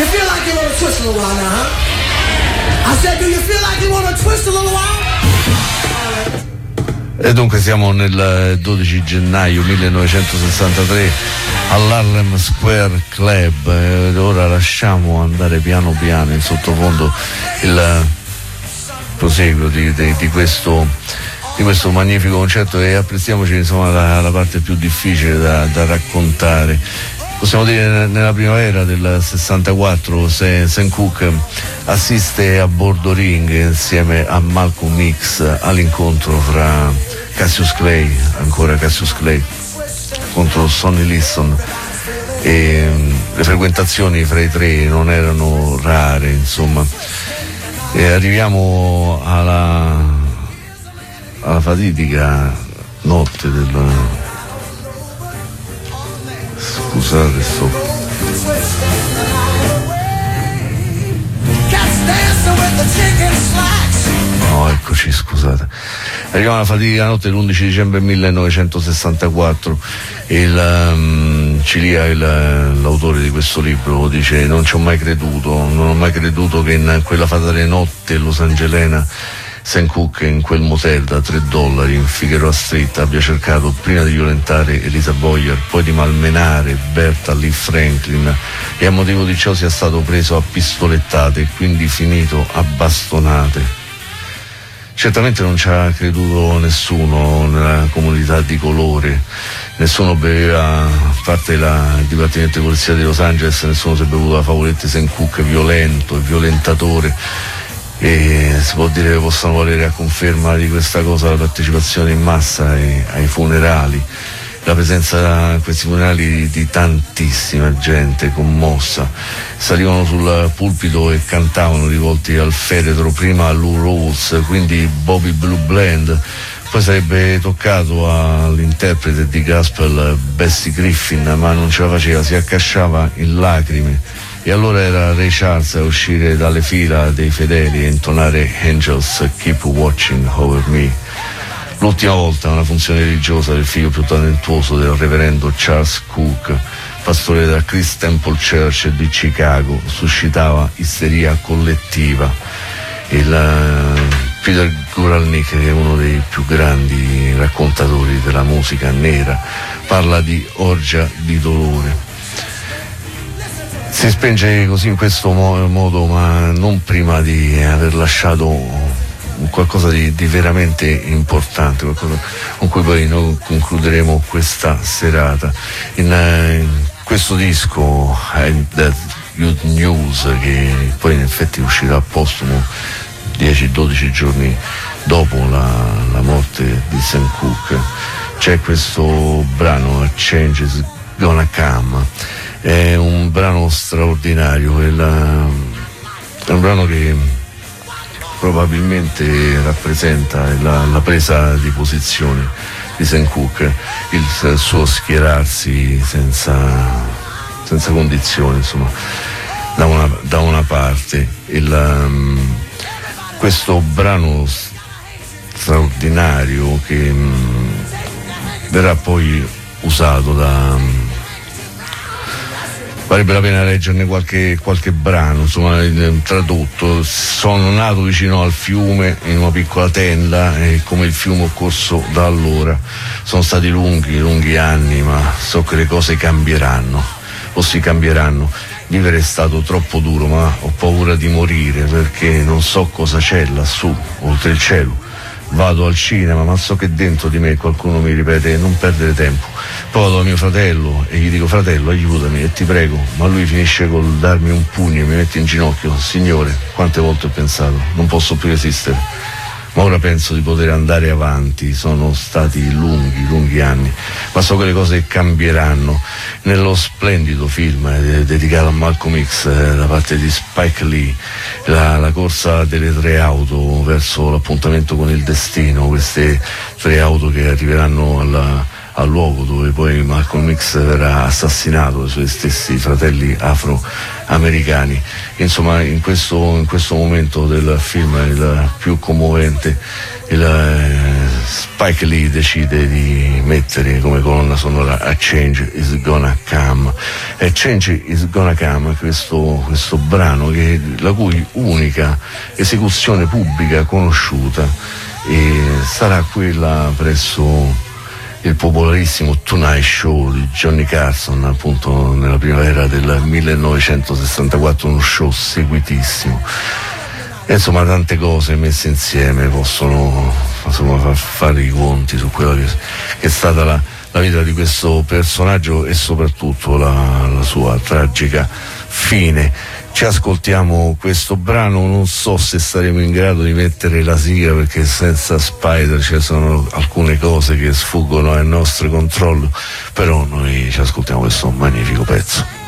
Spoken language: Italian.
You feel like you want to twist a little while now, huh? I said, do you feel like you want to twist a little while? E dunque siamo nel 12 gennaio 1963 all'Harlem Square Club e ora lasciamo andare piano piano in sottofondo il proseguo di questo magnifico concerto e apprezziamoci insomma la parte più difficile da raccontare. Possiamo dire nella primavera del 64 Sam Cooke assiste a bordo ring insieme a Malcolm X all'incontro fra Cassius Clay, ancora Cassius Clay, contro Sonny Liston e le frequentazioni fra i tre non erano rare, insomma. E arriviamo alla fatidica notte del... Scusate, no, eccoci, scusate. Arriviamo alla fatidica notte dell'11 dicembre 1964. Cilia, l'autore di questo libro, dice: non ci ho mai creduto, non ho mai creduto che in quella fatale notte losangelena Sam Cooke in quel motel da $3 in Figueroa Street abbia cercato prima di violentare Elisa Boyer, poi di malmenare Berta Lee Franklin e a motivo di ciò sia stato preso a pistolettate e quindi finito a bastonate. Certamente non ci ha creduto nessuno nella comunità di colore, nessuno beveva, a parte il Dipartimento di Polizia di Los Angeles, nessuno si è bevuto la favoletta Sam Cooke violento e violentatore. E si può dire che possano valere a conferma di questa cosa la partecipazione in massa ai funerali, la presenza a questi funerali di tantissima gente commossa. Salivano sul pulpito e cantavano rivolti al feretro, prima a Lou Rawls, quindi Bobby Blue Bland, poi sarebbe toccato all'interprete di gospel Bessie Griffin, ma non ce la faceva, si accasciava in lacrime. E allora era Ray Charles a uscire dalle fila dei fedeli e intonare Angels Keep Watching Over Me. L'ultima volta una funzione religiosa del figlio più talentuoso del reverendo Charles Cooke, pastore della Christ Temple Church di Chicago, suscitava isteria collettiva. Peter Guralnick, che è uno dei più grandi raccontatori della musica nera, parla di orgia di dolore. Si spenge così in questo modo, ma non prima di aver lasciato qualcosa di veramente importante, qualcosa con cui poi noi concluderemo questa serata. In questo disco That Good News, che poi in effetti uscirà postumo 10-12 giorni dopo la morte di Sam Cooke, c'è questo brano A Change Is Gonna Come. È un brano straordinario, è un brano che probabilmente rappresenta la presa di posizione di Sam Cooke, il suo schierarsi senza condizioni, insomma, da una parte. Questo brano straordinario che verrà poi usato Varrebbe la pena leggerne qualche brano, insomma, tradotto. Sono nato vicino al fiume in una piccola tenda e come il fiume ho corso da allora. Sono stati lunghi anni, ma so che le cose cambieranno, o si cambieranno. Vivere è stato troppo duro, ma ho paura di morire perché non so cosa c'è lassù, oltre il cielo. Vado al cinema, ma so che dentro di me qualcuno mi ripete non perdere tempo. Poi vado a mio fratello e gli dico: fratello, aiutami e ti prego, ma lui finisce col darmi un pugno e mi mette in ginocchio. Signore, quante volte ho pensato, non posso più resistere, ma ora penso di poter andare avanti. Sono stati lunghi anni, ma so che le cose cambieranno. Nello splendido film dedicato a Malcolm X da parte di Spike Lee, la corsa delle 3 auto verso l'appuntamento con il destino, queste 3 auto che arriveranno al luogo dove poi Malcolm X verrà assassinato dai suoi stessi fratelli afroamericani. Insomma, in questo momento del film il più commovente Spike Lee decide di mettere come colonna sonora A Change Is Gonna Come. E Change Is Gonna Come, questo brano la cui unica esecuzione pubblica conosciuta sarà quella presso il popolarissimo Tonight Show di Johnny Carson, appunto nella primavera del 1964, uno show seguitissimo. E insomma, tante cose messe insieme possono fare i conti su quella che è stata la vita di questo personaggio e soprattutto la sua tragica fine. Ci ascoltiamo questo brano, non so se saremo in grado di mettere la sigla perché senza Spider ci sono alcune cose che sfuggono al nostro controllo, però noi ci ascoltiamo questo magnifico pezzo.